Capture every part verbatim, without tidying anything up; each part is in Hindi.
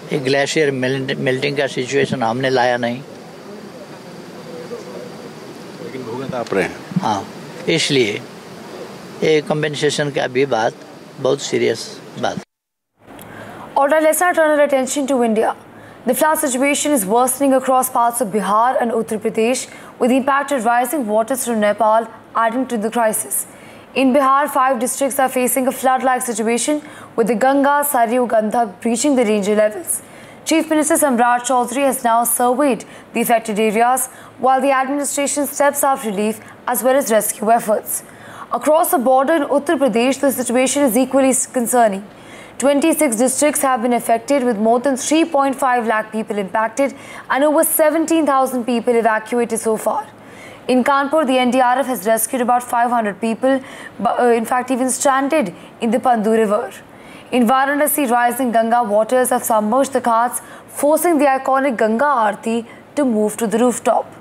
ये ग्लेशियर मेल्टिंग का सिचुएशन हमने लाया नहीं, लेकिन भुगत आप रहे हैं। हाँ, इसलिए ये कंपेंसेशन का भी बात बहुत सीरियस बात। Alright, let's now turn our attention to India. The flood situation is worsening across parts of Bihar and Uttar Pradesh, with the impact of rising waters from Nepal adding to the crisis. In Bihar, five districts are facing a flood-like situation, with the Ganga, Saryu, Gandhak breaching the danger levels. Chief Minister Samrat Chaudhary has now surveyed the affected areas, while the administration steps up relief as well as rescue efforts. Across the border in Uttar Pradesh, the situation is equally concerning. twenty-six districts have been affected, with more than three point five lakh people impacted and over seventeen thousand people evacuated so far. In Kanpur, the N D R F has rescued about five hundred people, but, uh, in fact even stranded in the Pandu River. In Varanasi, rising Ganga waters have submerged the ghats, forcing the iconic Ganga Aarti to move to the rooftop.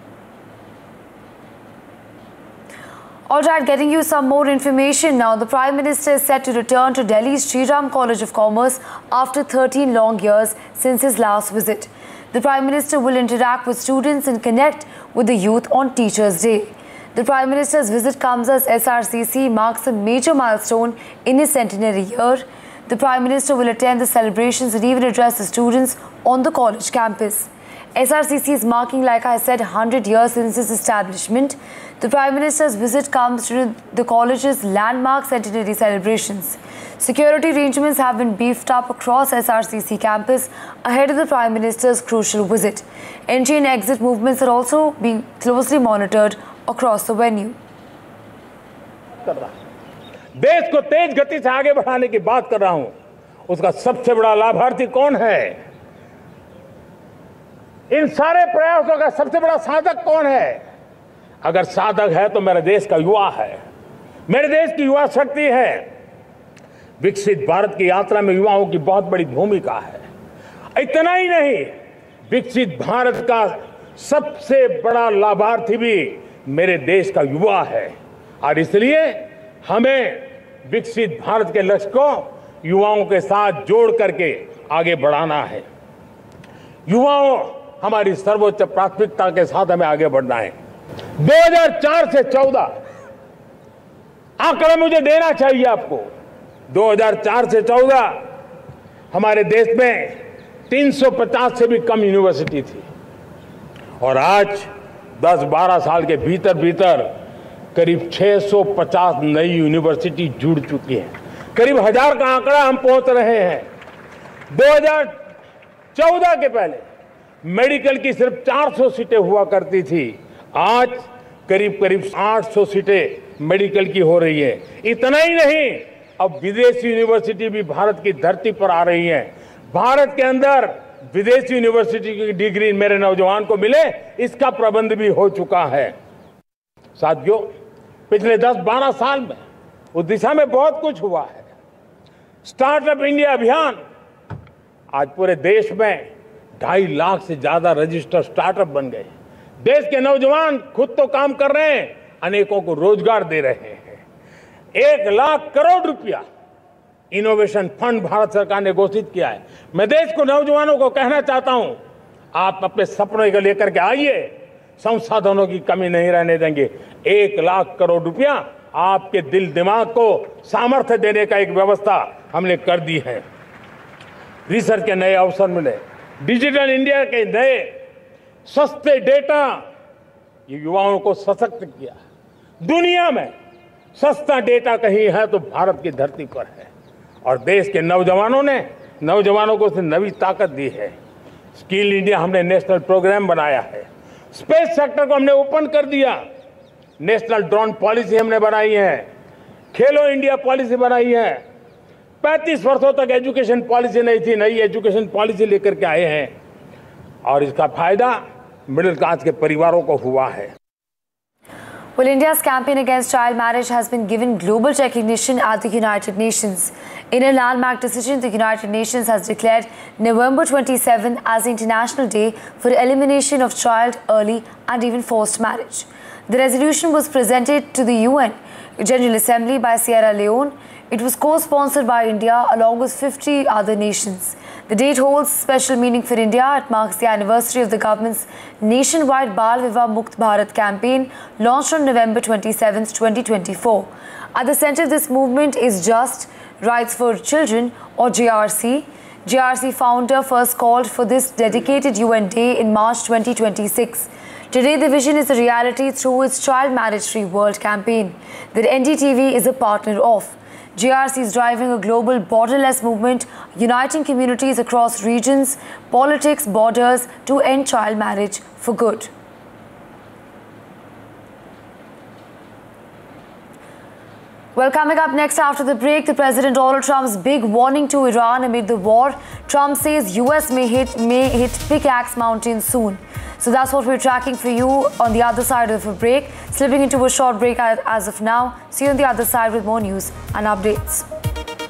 Alright, getting you some more information now. The Prime Minister is set to return to Delhi's Sri Ram College of Commerce after thirteen long years since his last visit. The Prime Minister will interact with students and connect with the youth on Teachers' Day. The Prime Minister's visit comes as S R C C marks a major milestone in his centenary year. The Prime Minister will attend the celebrations and even address the students on the college campus. S R C C is marking, like I said, one hundred years since its establishment. The Prime Minister's visit comes during the college's landmark centenary celebrations. Security arrangements have been beefed up across S R C C campus ahead of the Prime Minister's crucial visit. Entry and exit movements are also being closely monitored across the venue. देश को तेज गति से आगे बढ़ाने की बात कर रहा हूं, उसका सबसे बड़ा लाभार्थी कौन है? इन सारे प्रयासों का सबसे बड़ा साधक कौन है? अगर साधक है तो मेरे देश का युवा है, मेरे देश की युवा शक्ति है। विकसित भारत की यात्रा में युवाओं की बहुत बड़ी भूमिका है। इतना ही नहीं, विकसित भारत का सबसे बड़ा लाभार्थी भी मेरे देश का युवा है, और इसलिए हमें विकसित भारत के लक्ष्य को युवाओं के साथ जोड़ करके आगे बढ़ाना है। युवाओं हमारी सर्वोच्च प्राथमिकता के साथ हमें आगे बढ़ना है। दो हज़ार चार से चौदह आंकड़ा मुझे देना चाहिए आपको। दो हज़ार चार से चौदह हमारे देश में तीन सौ पचास से भी कम यूनिवर्सिटी थी, और आज दस बारह साल के भीतर भीतर करीब छह सौ पचास नई यूनिवर्सिटी जुड़ चुकी हैं। करीब हजार का आंकड़ा हम पहुंच रहे हैं। दो हज़ार चौदह के पहले मेडिकल की सिर्फ चार सौ सीटें हुआ करती थी, आज करीब करीब आठ सौ सीटें मेडिकल की हो रही है। इतना ही नहीं, अब विदेशी यूनिवर्सिटी भी भारत की धरती पर आ रही है। भारत के अंदर विदेशी यूनिवर्सिटी की डिग्री मेरे नौजवान को मिले, इसका प्रबंध भी हो चुका है। साथियों, पिछले दस बारह साल में उस दिशा में बहुत कुछ हुआ है। स्टार्टअप इंडिया अभियान, आज पूरे देश में ढाई लाख से ज्यादा रजिस्टर्ड स्टार्टअप बन गए। देश के नौजवान खुद तो काम कर रहे हैं, अनेकों को रोजगार दे रहे हैं। एक लाख करोड़ रुपया इनोवेशन फंड भारत सरकार ने घोषित किया है। मैं देश को, नौजवानों को कहना चाहता हूं, आप अपने सपनों को लेकर के आइए, संसाधनों की कमी नहीं रहने देंगे। एक लाख करोड़ रुपया आपके दिल दिमाग को सामर्थ्य देने का एक व्यवस्था हमने कर दी है। रिसर्च के नए अवसर मिले, डिजिटल इंडिया के नए सस्ते डेटा, ये युवाओं को सशक्त किया। दुनिया में सस्ता डेटा कहीं है तो भारत की धरती पर है, और देश के नौजवानों ने नौजवानों को उसने नई ताकत दी है। स्किल इंडिया हमने नेशनल प्रोग्राम बनाया है। स्पेस सेक्टर को हमने ओपन कर दिया। नेशनल ड्रोन पॉलिसी हमने बनाई है। खेलो इंडिया पॉलिसी बनाई है। पैंतीस वर्षों तक एजुकेशन पॉलिसी नहीं थी, नई एजुकेशन पॉलिसी लेकर के आए हैं, और इसका फायदा मिडिल क्लास के परिवारों को हुआ है। Well, India's campaign against child marriage has been given global recognition at the United Nations. In a landmark decision, the United Nations has declared November twenty-seventh as the International Day for Elimination of Child, Early and even Forced Marriage. The resolution was presented to the U N General Assembly by Sierra Leone. It was co-sponsored by India along with fifty other nations. The date holds special meaning for India. It marks the anniversary of the government's nationwide Bal Vivah Mukt Bharat campaign launched on November twenty-seventh, twenty twenty-four. At the center of this movement is Just Rights for Children, or J R C. J R C founder first called for this dedicated U N Day in March twenty twenty-six. Today, the vision is a reality through its Child Marriage Free World campaign that N D T V is a partner of. J R C is driving a global borderless movement, uniting communities across regions, politics, borders to end child marriage for good. Well, coming up next after the break, the President Donald Trump's big warning to Iran amid the war. Trump says U S may hit, may hit Pickaxe Mountain soon. So that's what we're tracking for you on the other side of a break. Slipping into a short break as of now. See you on the other side with more news and updates.